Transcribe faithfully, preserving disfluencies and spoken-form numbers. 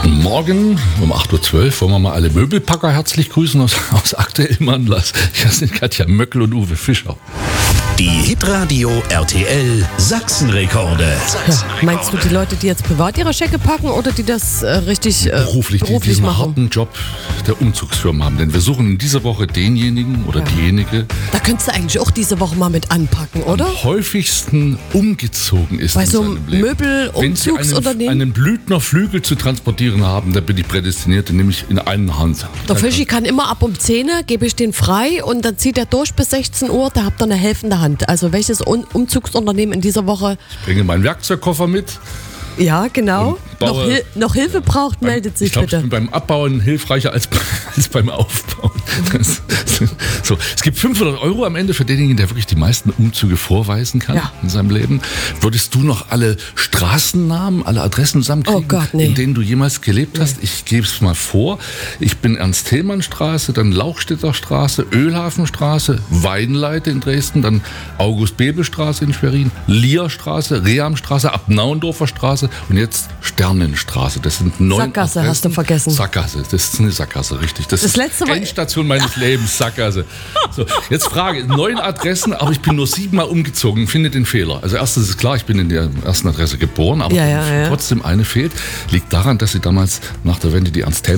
Morgen um acht Uhr zwölf wollen wir mal alle Möbelpacker herzlich grüßen aus, aus aktuellem Anlass. Hier sind Katja Möckel und Uwe Fischer. Die Hitradio R T L Sachsenrekorde. Ja, meinst du die Leute, die jetzt privat ihre Schecke packen oder die das äh, richtig äh, Beruflich, die beruflich diesen machen? harten Job der Umzugsfirma haben. Denn wir suchen in dieser Woche denjenigen oder Ja. diejenige, Da könntest du eigentlich auch diese Woche mal mit anpacken, oder? am häufigsten umgezogen ist Bei in so seinem einem Leben. Wenn Sie einen, Möbelumzugsunternehmen? einen Blüthner Flügel zu transportieren haben, da bin ich prädestiniert, den nehme ich in einer Hand. Der Fischi kann immer ab um zehn, gebe ich den frei und dann zieht er durch bis sechzehn Uhr, da habt ihr eine helfende Hand. Also welches Un- Umzugsunternehmen in dieser Woche, Ich bringe meinen Werkzeugkoffer mit. ja genau, baue- noch, Hil- noch Hilfe braucht, Beim- meldet sich ich glaube, ich bitte. bin beim Abbauen hilfreicher als, als beim Aufbauen. Das, so, es gibt fünfhundert Euro am Ende für denjenigen, der wirklich die meisten Umzüge vorweisen kann Ja. in seinem Leben. Würdest du noch alle Straßennamen, alle Adressen zusammenkriegen, Oh Gott, nee. in denen du jemals gelebt hast? Ich gebe es mal vor. Ich bin Ernst-Thälmann-Straße, dann Lauchstädter Straße, Ölhafenstraße, Weinleite in Dresden, dann August-Bebel-Straße in Schwerin, Lierstraße, Rehamstraße, Abnauendorfer Straße und jetzt Sternenstraße. Das sind neun Sackgasse Adressen. hast du vergessen. Sackgasse, das ist eine Sackgasse, richtig. Das, Das ist letzte Mal- Endstation meines Lebens, Sackgasse. So, jetzt Frage, neun Adressen, aber ich bin nur siebenmal umgezogen, finde den Fehler. Also erstens ist klar, ich bin in der ersten Adresse geboren, aber Ja, ja, ja. trotzdem eine fehlt. Liegt daran, dass sie damals nach der Wende die Ernst